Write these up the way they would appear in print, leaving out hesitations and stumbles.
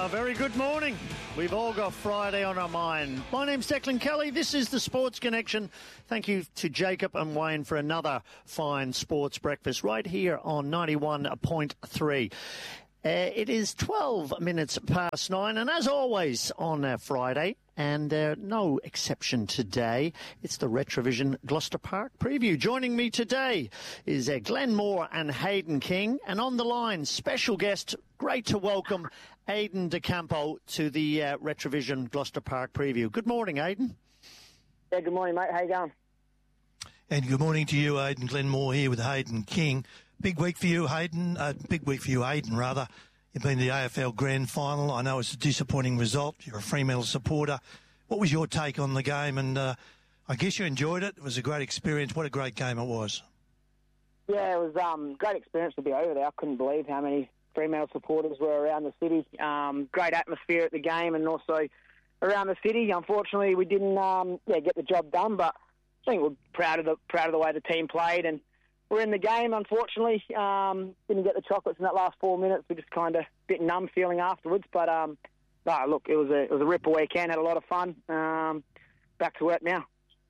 Very good morning. We've all got Friday on our mind. My name's Declan Kelly. This is the Sports Connection. Thank you to Jacob and Wayne for another fine sports breakfast right here on 91.3. It is 12 minutes past 9, and as always on Friday, and no exception today, it's the Retrovision Gloucester Park preview. Joining me today is Glenn Moore and Hayden King, and on the line, special guest, great to welcome Aidan DeCampo to the Retrovision Gloucester Park preview. Good morning, Aidan. Yeah, good morning, mate. How you going? And good morning to you, Aidan. Glenn Moore here with Hayden King. Big week for you, Hayden. Aidan, rather. You've been to the AFL Grand Final. I know it's a disappointing result. You're a Fremantle supporter. What was your take on the game? And I guess you enjoyed it. It was a great experience. What a great game it was. Yeah, it was a great experience to be over there. I couldn't believe how many Fremantle supporters were around the city. Great atmosphere at the game and also around the city. Unfortunately, we didn't get the job done, but I think we're proud of the way the team played, and we're in the game. Unfortunately, didn't get the chocolates in that last 4 minutes. We just kind of a bit numb feeling afterwards. But look, it was a ripper weekend. Had a lot of fun. Back to work now.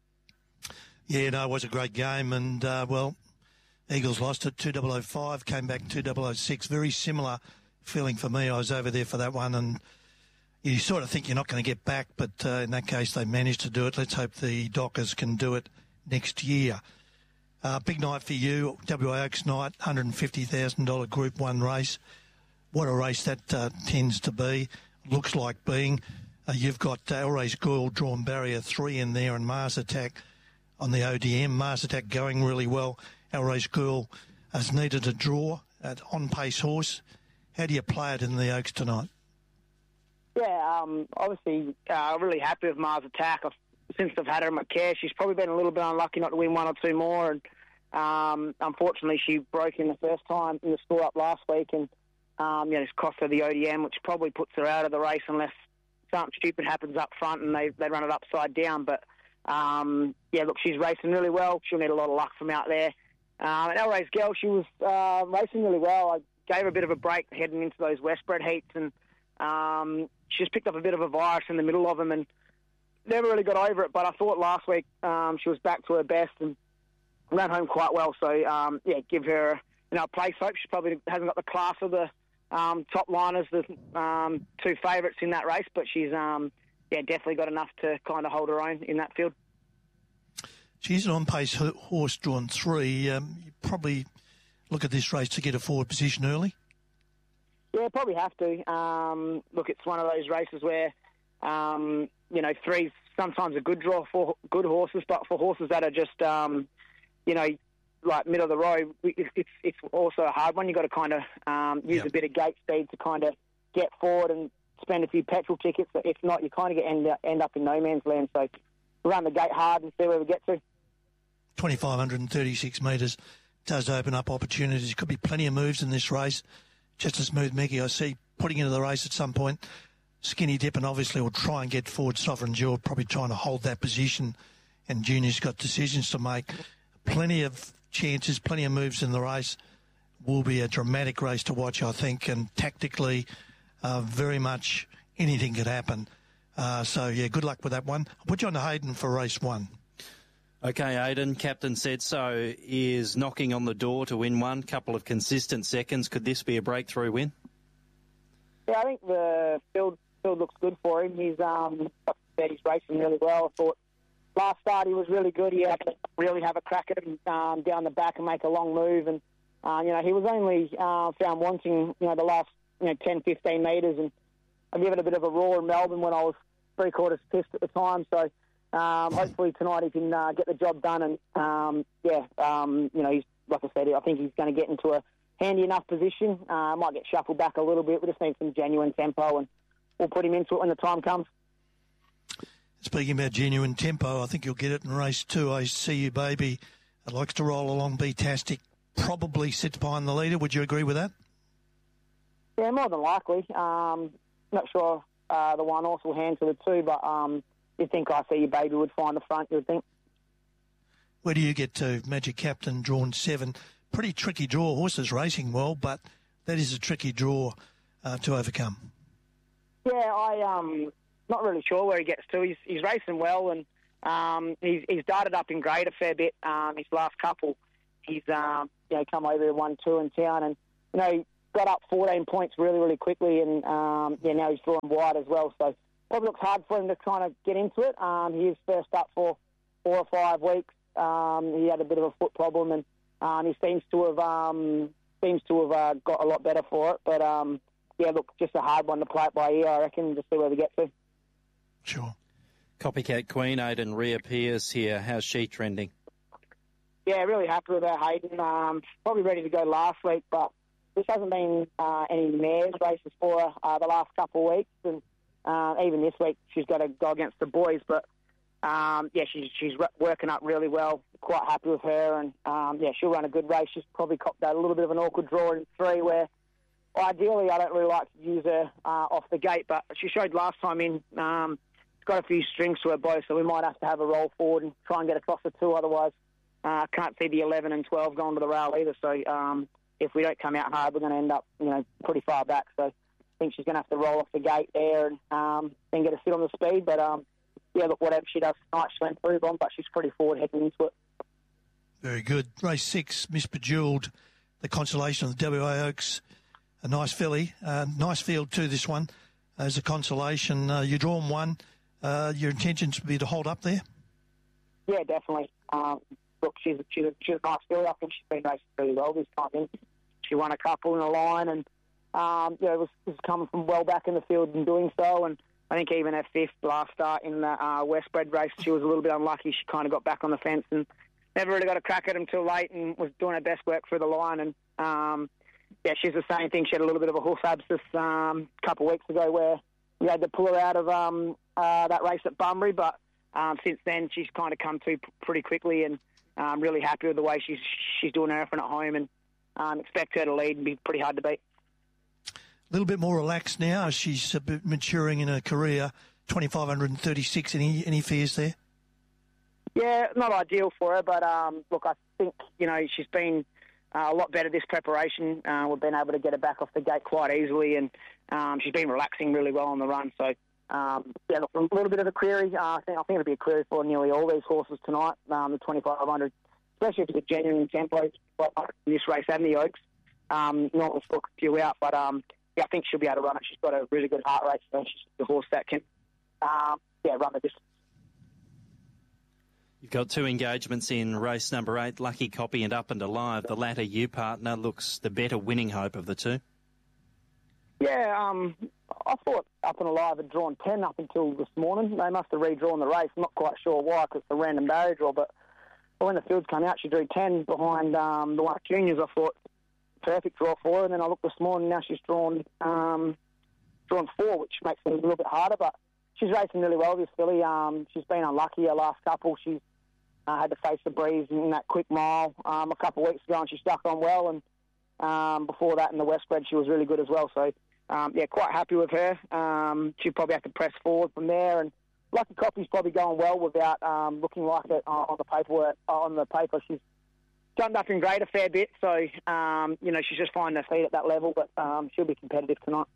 Yeah, no, it was a great game, and Eagles lost it 2-0-5, came back 2-0-6. Very similar feeling for me. I was over there for that one, and you sort of think you're not going to get back, but in that case they managed to do it. Let's hope the Dockers can do it next year. Big night for you, WA Oaks night, $150,000 Group 1 race. What a race that tends to be, looks like being. You've got Elrace Gould, drawn barrier 3 in there, and Mars Attack on the ODM. Mars Attack going really well. Elrace Gould has needed a draw at on-pace horse. How do you play it in the Oaks tonight? Yeah, obviously really happy with Mars Attack. Since I've had her in my care, she's probably been a little bit unlucky not to win one or two more, and unfortunately she broke in the first time in the score up last week, and it's cost her the ODM, which probably puts her out of the race unless something stupid happens up front and they run it upside down. But look, she's racing really well. She'll need a lot of luck from out there. And Elrace Girl, she was racing really well. I gave her a bit of a break heading into those Westbred heats, and she just picked up a bit of a virus in the middle of them and never really got over it. But I thought last week she was back to her best and ran home quite well. So, give her a place hope. She probably hasn't got the class of the top liners, the two favourites in that race, but she's definitely got enough to kind of hold her own in that field. She's an on-pace horse drawn 3. You probably look at this race to get a forward position early. Yeah, probably have to. Look, it's one of those races where, 3's sometimes a good draw for good horses, but for horses that are just, like middle of the road, it's also a hard one. You've got to kind of use a bit of gate speed to kind of get forward and spend a few petrol tickets. If not, you kind of end up in no man's land. So run the gate hard and see where we get to. 2,536 metres does open up opportunities. Could be plenty of moves in this race. Just a smooth Mickey I see putting into the race at some point. Skinny Dip and obviously will try and get forward. Sovereign Jewel probably trying to hold that position, and Junior's got decisions to make. Plenty of chances, plenty of moves in the race. Will be a dramatic race to watch, I think, and tactically very much anything could happen. Good luck with that one. I'll put you on to Hayden for race 1. Okay, Aidan, Captain Said So is knocking on the door to win one. Couple of consistent seconds. Could this be a breakthrough win? Yeah, I think the field looks good for him. He's racing really well. I thought last start he was really good. He had to really have a crack at him down the back and make a long move. And, he was only found wanting, the last, 10, 15 metres. And I gave it a bit of a roar in Melbourne when I was three-quarters pissed at the time. So hopefully tonight he can get the job done. And, he's, like I said, I think he's going to get into a handy enough position. Might get shuffled back a little bit. We just need some genuine tempo, and we'll put him into it when the time comes. Speaking about genuine tempo, I think you'll get it in race 2. I See You Baby. It likes to roll along, be tastic. Probably sits behind the leader. Would you agree with that? Yeah, more than likely. Not sure the one horse will hand to the 2, but you'd think I See You Baby would find the front, you would think. Where do you get to? Magic Captain, drawn 7. Pretty tricky draw. Horses racing well, but that is a tricky draw to overcome. Yeah, not really sure where he gets to. He's racing well, and he's darted up in grade a fair bit. His last couple, he's come over to 1-2 in town, and he got up 14 points really, really quickly, and now he's drawing wide as well. So probably looks hard for him to kind of get into it. He is first up for 4 or 5 weeks. He had a bit of a foot problem, and he seems to have got a lot better for it. But just a hard one to play it by ear, I reckon, to see where we get to. Sure. Copycat Queen Hayden reappears here. How's she trending? Yeah, really happy with her, Hayden. Probably ready to go last week, but this hasn't been any mares races for her the last couple of weeks, and even this week she's got to go against the boys. But she's working up really well. Quite happy with her, and she'll run a good race. She's probably copped out a little bit of an awkward draw in 3, where ideally I don't really like to use her off the gate, but she showed last time in. Got a few strings to her bow, so we might have to have a roll forward and try and get across the 2. Otherwise, can't see the 11 and 12 going to the rail either. So if we don't come out hard, we're going to end up, pretty far back. So I think she's going to have to roll off the gate there and then get a sit on the speed. But look, whatever she does tonight, she'll improve on. But she's pretty forward heading into it. Very good. Race 6, Miss Bejeweled, the consolation of the WA Oaks. A nice filly, nice field too. This one as a consolation. You're drawn 1. Your intentions would be to hold up there? Yeah, definitely. Look, she's a nice filly. I think she's been racing really well this time in. She won a couple in a line, and was coming from well back in the field and doing so. And I think even her 5th last start in the Westbred race, she was a little bit unlucky. She kind of got back on the fence and never really got a crack at him till late, and was doing her best work through the line. And she's the same thing. She had a little bit of a horse abscess a couple of weeks ago, where we had to pull her out of that race at Bunbury, but since then she's kind of come to pretty quickly, and I'm really happy with the way she's doing her effort at home, and expect her to lead and be pretty hard to beat. A little bit more relaxed now. She's a bit maturing in her career. 2,536. Any fears there? Yeah, not ideal for her, but look, I think she's been a lot better this preparation. We've been able to get her back off the gate quite easily, and she's been relaxing really well on the run. So look, a little bit of a query. I think it'll be a query for nearly all these horses tonight. The 2,500, especially if it's a genuine tempo in this race and the Oaks. Not to book a few out, but I think she'll be able to run it. She's got a really good heart rate, so she's the horse that can run the distance. You've got 2 engagements in race number 8, Lucky Copy and Up and Alive. The latter you partner looks the better winning hope of the 2. Yeah, I thought Up and Alive had drawn 10 up until this morning. They must have redrawn the race. I'm not quite sure why, because it's a random barrier draw. But when the fields came out, she drew 10 behind the one juniors. I thought perfect draw for her. And then I looked this morning, now she's drawn 4, which makes it a little bit harder. But she's racing really well, this filly. She's been unlucky her last couple. She's had to face the breeze in that quick mile a couple of weeks ago, and she stuck on well. And before that in the Westbred, she was really good as well. So, quite happy with her. She'll probably have to press forward from there. And Lucky Copy's probably going well without looking like it on the paperwork. On the paper, she's jumped up in grade a fair bit. So, she's just finding her feet at that level. But she'll be competitive tonight.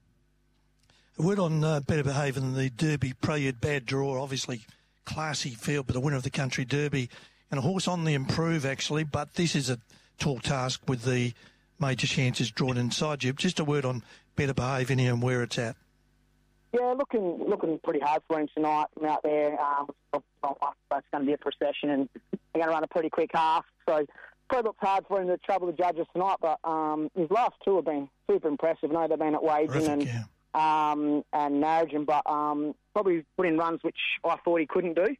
A word on Better Behave in the Derby Prelude. Bad draw, obviously classy field, but the winner of the Country Derby. And a horse on the improve, actually. But this is a tall task with the major chances drawn inside you. Just a word on Better Behave in here and where it's at. Yeah, looking pretty hard for him tonight from out there. It's going to be a procession, and they're going to run a pretty quick half. So probably looks hard for him to trouble the judges tonight. But his last 2 have been super impressive. I know they've been at Waging and Narrogin, but probably put in runs which I thought he couldn't do.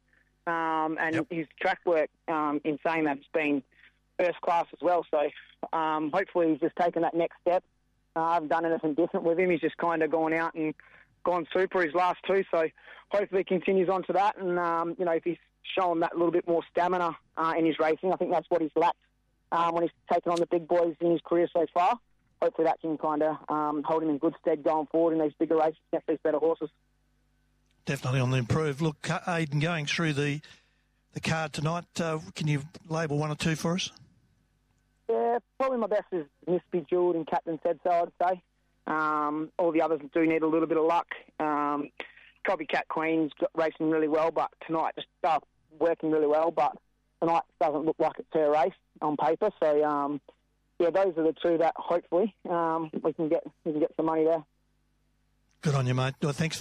His track work, in saying that, has been first class as well. So hopefully he's just taken that next step. I haven't done anything different with him. He's just kind of gone out and gone super his last 2. So hopefully he continues on to that. And, if he's shown that little bit more stamina in his racing, I think that's what he's lacked when he's taken on the big boys in his career so far. Hopefully that can kind of hold him in good stead going forward in these bigger races against these better horses. Definitely on the improve. Look, Aidan, going through the card tonight, can you label 1 or 2 for us? Yeah, probably my best is Miss Bejeweled and Captain Said So, I'd say. All the others do need a little bit of luck. Copycat Queen's racing really well, but tonight just working really well. But tonight doesn't look like it's her race on paper. So those are the two that hopefully we can get some money there. Good on you, mate. Well, thanks for